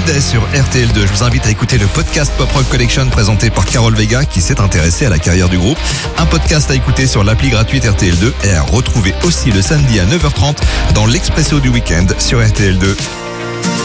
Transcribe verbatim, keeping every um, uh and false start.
Day sur R T L deux. Je vous invite à écouter le podcast Pop Rock Collection présenté par Carole Vega qui s'est intéressée à la carrière du groupe. Un podcast à écouter sur l'appli gratuite R T L deux et à retrouver aussi le samedi à neuf heures trente dans l'Expresso du week-end sur R T L deux.